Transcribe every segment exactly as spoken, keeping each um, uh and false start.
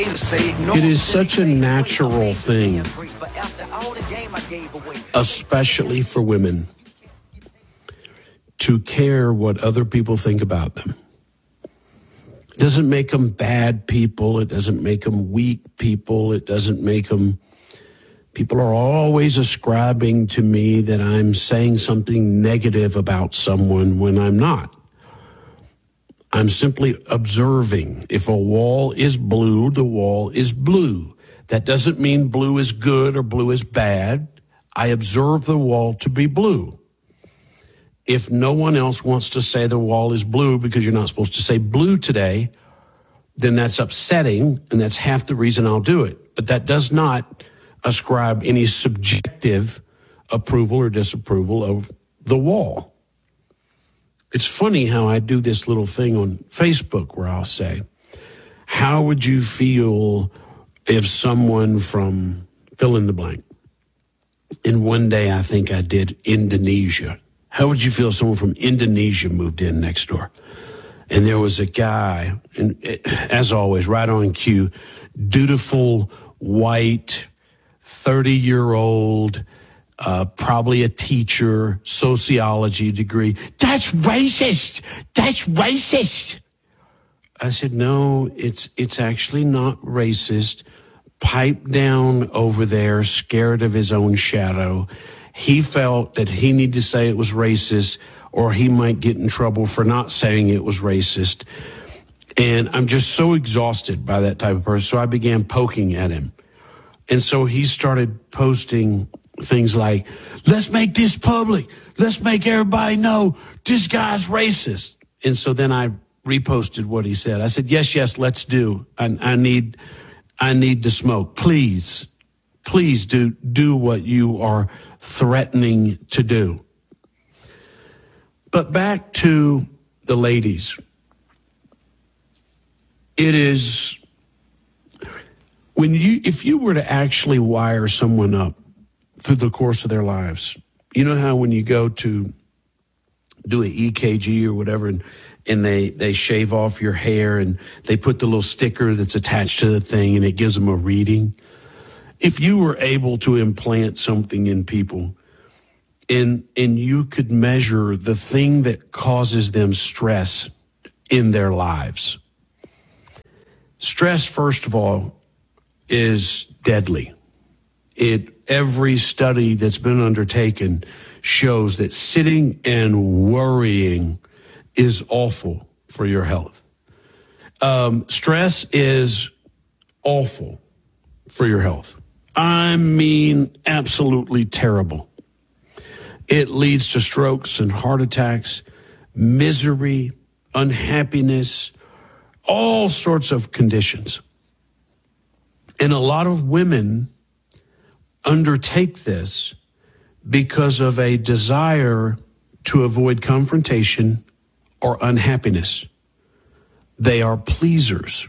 It is such a natural thing, especially for women, to care what other people think about them. It doesn't make them bad people. It doesn't make them weak people. It doesn't make them... People are always ascribing to me that I'm saying something negative about someone when I'm not. I'm simply observing. If a wall is blue, the wall is blue. That doesn't mean blue is good or blue is bad. I observe the wall to be blue. If no one else wants to say the wall is blue because you're not supposed to say blue today, then that's upsetting, and that's half the reason I'll do it. But that does not ascribe any subjective approval or disapproval of the wall. It's funny how I do this little thing on Facebook where I'll say, how would you feel if someone from fill in the blank? And one day I think I did Indonesia. How would you feel if someone from Indonesia moved in next door? And there was a guy, and it, as always, right on cue, dutiful, white, thirty-year-old, Uh, probably a teacher, sociology degree. That's racist. That's racist. I said, no, it's it's actually not racist. Pipe down over there, scared of his own shadow. He felt that he needed to say it was racist, or he might get in trouble for not saying it was racist. And I'm just so exhausted by that type of person. So I began poking at him. And so he started posting things like, let's make this public. Let's make everybody know this guy's racist. And so then I reposted what he said. I said, yes, yes, let's do. I, I need, I need to smoke. Please, please do, do what you are threatening to do. But back to the ladies. It is, when you, if you were to actually wire someone up through the course of their lives, you know how when you go to do an E K G or whatever, and, and they, they shave off your hair and they put the little sticker that's attached to the thing and it gives them a reading? If you were able to implant something in people and, and you could measure the thing that causes them stress in their lives. Stress, first of all, is deadly. It, every study that's been undertaken shows that sitting and worrying is awful for your health. Um, stress is awful for your health. I mean, absolutely terrible. It leads to strokes and heart attacks, misery, unhappiness, all sorts of conditions. And a lot of women undertake this because of a desire to avoid confrontation or unhappiness. They are pleasers.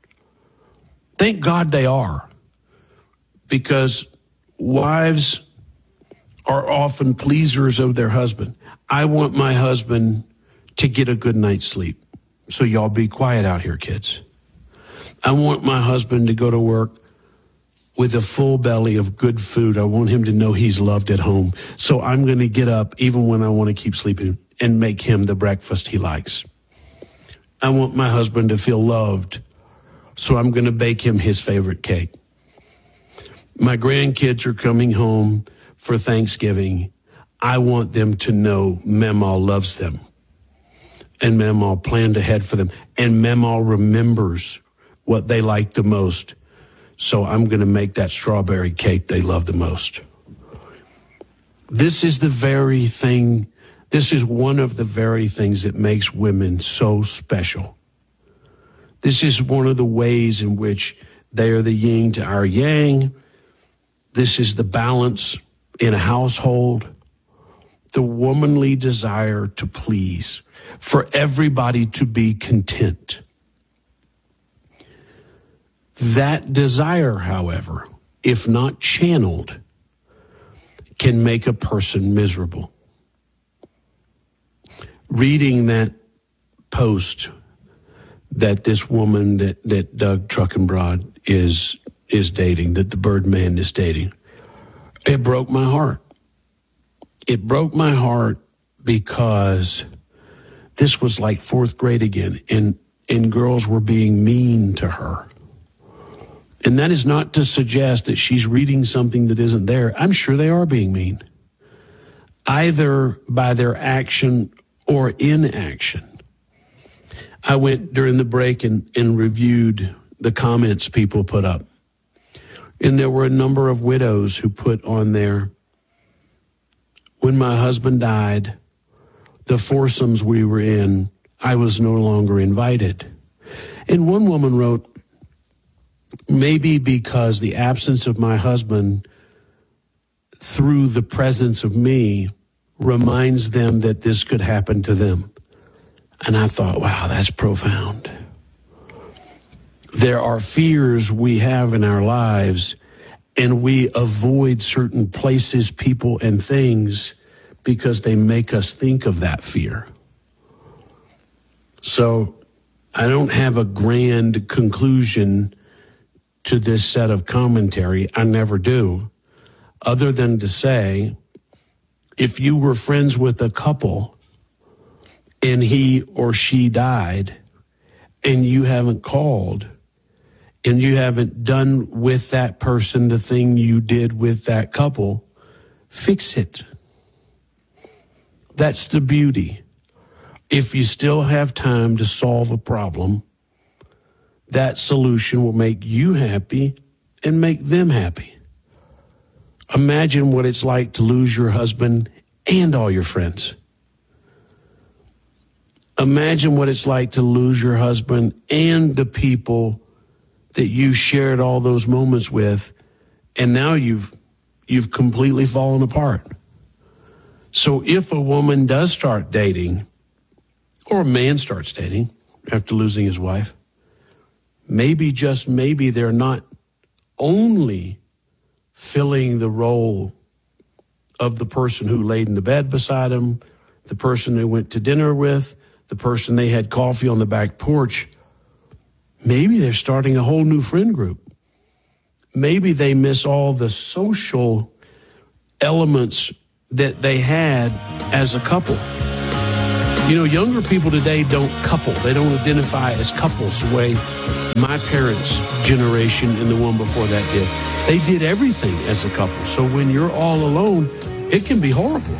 Thank God they are, because wives are often pleasers of their husband. I want my husband to get a good night's sleep. So y'all be quiet out here, kids. I want my husband to go to work with a full belly of good food. I want him to know he's loved at home. So I'm going to get up even when I want to keep sleeping and make him the breakfast he likes. I want my husband to feel loved. So I'm going to bake him his favorite cake. My grandkids are coming home for Thanksgiving. I want them to know Mama loves them. And Mama planned ahead for them. And Mama remembers what they like the most. So I'm going to make that strawberry cake they love the most. This is the very thing, this is one of the very things that makes women so special. This is one of the ways in which they are the yin to our yang. This is the balance in a household, the womanly desire to please, for everybody to be content. That desire, however, if not channeled, can make a person miserable. Reading that post that this woman that, that Doug Truckenbrod is is dating, that the Birdman is dating. It broke my heart. It broke my heart because this was like fourth grade again, and, and girls were being mean to her. And that is not to suggest that she's reading something that isn't there. I'm sure they are being mean, either by their action or inaction. I went during the break and, and reviewed the comments people put up. And there were a number of widows who put on there, when my husband died, the foursomes we were in, I was no longer invited. And one woman wrote, maybe because the absence of my husband through the presence of me reminds them that this could happen to them. And I thought, wow, that's profound. There are fears we have in our lives, and we avoid certain places, people, and things because they make us think of that fear. So I don't have a grand conclusion to this set of commentary. I never do, other than to say, if you were friends with a couple and he or she died and you haven't called and you haven't done with that person the thing you did with that couple, fix it. That's the beauty. If you still have time to solve a problem, that solution will make you happy and make them happy. Imagine what it's like to lose your husband and all your friends. Imagine what it's like to lose your husband and the people that you shared all those moments with, and now you've you've completely fallen apart. So if a woman does start dating, or a man starts dating after losing his wife, maybe, just maybe, they're not only filling the role of the person who laid in the bed beside him, the person they went to dinner with, the person they had coffee on the back porch. Maybe they're starting a whole new friend group. Maybe they miss all the social elements that they had as a couple. You know, younger people today don't couple. They don't identify as couples the way my parents' generation and the one before that did. They did everything as a couple. So when you're all alone, it can be horrible.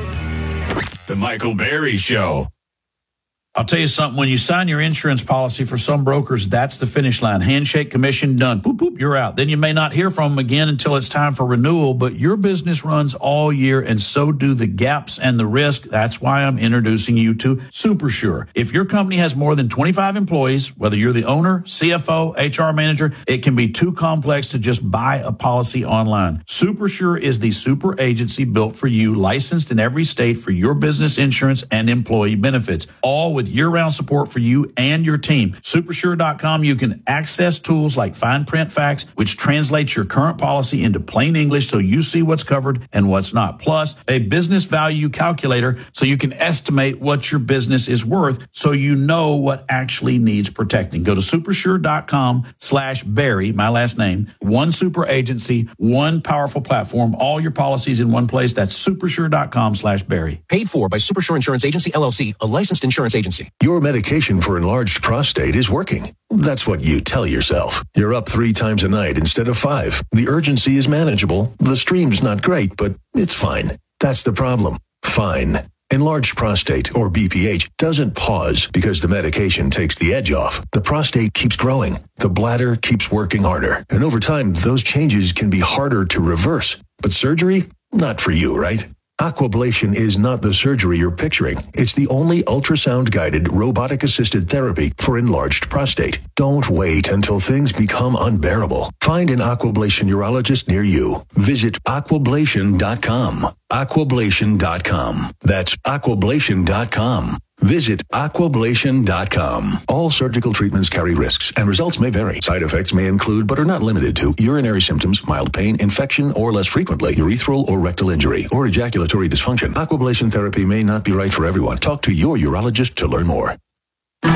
The Michael Berry Show. I'll tell you something, when you sign your insurance policy for some brokers, that's the finish line. Handshake, commission, done. Boop, boop, you're out. Then you may not hear from them again until it's time for renewal, but your business runs all year, and so do the gaps and the risk. That's why I'm introducing you to SuperSure. If your company has more than twenty-five employees, whether you're the owner, C F O, H R manager, it can be too complex to just buy a policy online. SuperSure is the super agency built for you, licensed in every state for your business insurance and employee benefits, all with year-round support for you and your team. Supersure dot com, you can access tools like fine print facts, which translates your current policy into plain English so you see what's covered and what's not. Plus, a business value calculator so you can estimate what your business is worth so you know what actually needs protecting. Go to supersure dot com slash Barry, my last name, one super agency, one powerful platform, all your policies in one place. That's supersure dot com slash Barry. Paid for by Supersure Insurance Agency, L L C, a licensed insurance agency. Your medication for enlarged prostate is working. That's what you tell yourself. You're up three times a night instead of five. The urgency is manageable. The stream's not great, but it's fine. That's the problem. Fine. Enlarged prostate, or B P H, doesn't pause because the medication takes the edge off. The prostate keeps growing. The bladder keeps working harder. And over time, those changes can be harder to reverse. But surgery? Not for you, right? Aquablation is not the surgery you're picturing. It's the only ultrasound-guided, robotic-assisted therapy for enlarged prostate. Don't wait until things become unbearable. Find an Aquablation urologist near you. Visit aquablation dot com. aquablation dot com. That's aquablation dot com. Visit aquablation dot com. All surgical treatments carry risks, and results may vary. Side effects may include, but are not limited to, urinary symptoms, mild pain, infection, or less frequently, urethral or rectal injury, or ejaculatory dysfunction. Aquablation therapy may not be right for everyone. Talk to your urologist to learn more.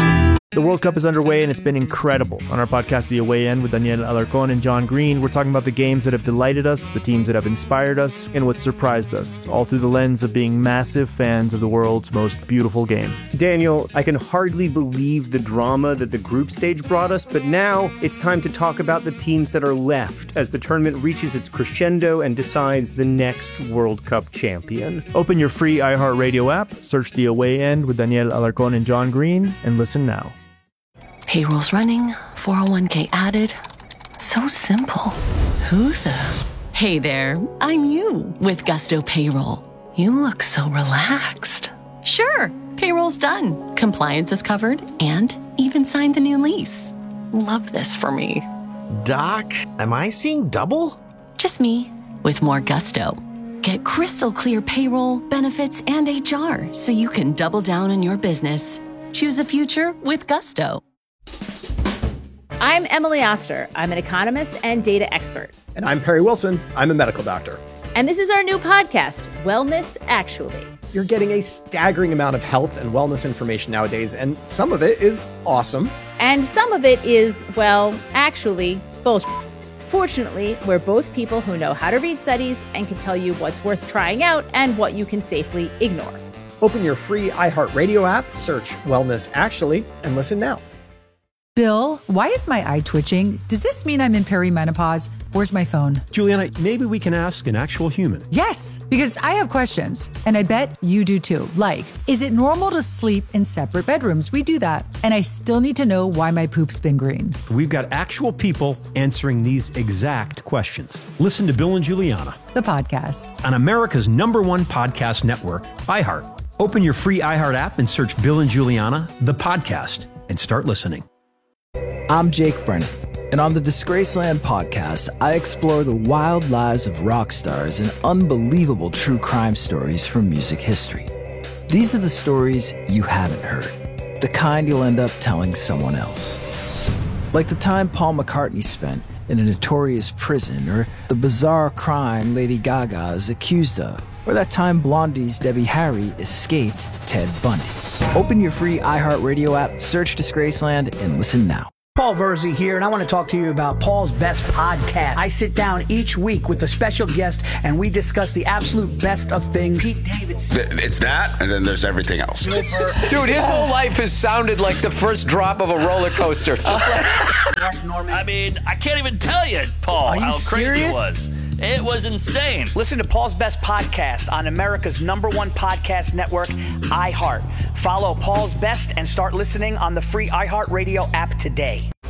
The World Cup is underway, and it's been incredible. On our podcast, The Away End, with Daniel Alarcón and John Green, we're talking about the games that have delighted us, the teams that have inspired us, and what surprised us, all through the lens of being massive fans of the world's most beautiful game. Daniel, I can hardly believe the drama that the group stage brought us, but now it's time to talk about the teams that are left as the tournament reaches its crescendo and decides the next World Cup champion. Open your free iHeartRadio app, search The Away End with Daniel Alarcón and John Green, and listen now. Payroll's running, four oh one k added. So simple. Who the? Hey there, I'm you with Gusto Payroll. You look so relaxed. Sure, payroll's done. Compliance is covered and even signed the new lease. Love this for me. Doc, am I seeing double? Just me with more gusto. Get crystal clear payroll, benefits, and H R so you can double down on your business. Choose a future with Gusto. I'm Emily Oster. I'm an economist and data expert. And I'm Perry Wilson. I'm a medical doctor. And this is our new podcast, Wellness Actually. You're getting a staggering amount of health and wellness information nowadays, and some of it is awesome. And some of it is, well, actually, bullshit. Fortunately, we're both people who know how to read studies and can tell you what's worth trying out and what you can safely ignore. Open your free iHeartRadio app, search Wellness Actually, and listen now. Bill, why is my eye twitching? Does this mean I'm in perimenopause? Where's my phone? Juliana, maybe we can ask an actual human. Yes, because I have questions, and I bet you do too. Like, is it normal to sleep in separate bedrooms? We do that. And I still need to know why my poop's been green. We've got actual people answering these exact questions. Listen to Bill and Juliana, the podcast, on America's number one podcast network, iHeart. Open your free iHeart app and search Bill and Juliana, the podcast, and start listening. I'm Jake Brennan, and on the Disgraceland podcast, I explore the wild lives of rock stars and unbelievable true crime stories from music history. These are the stories you haven't heard, the kind you'll end up telling someone else. Like the time Paul McCartney spent in a notorious prison, or the bizarre crime Lady Gaga is accused of, or that time Blondie's Debbie Harry escaped Ted Bundy. Open your free iHeartRadio app, search Disgraceland, and listen now. Paul Verzi here, and I want to talk to you about Paul's Best Podcast. I sit down each week with a special guest, and we discuss the absolute best of things. Pete Davidson. It's that, and then there's everything else. Dude, his whole life has sounded like the first drop of a roller coaster. Just like Mark Norman. I mean, I can't even tell you, Paul, you how crazy serious? it was. It was insane. Listen to Paul's Best Podcast on America's number one podcast network, iHeart. Follow Paul's Best and start listening on the free iHeartRadio app today.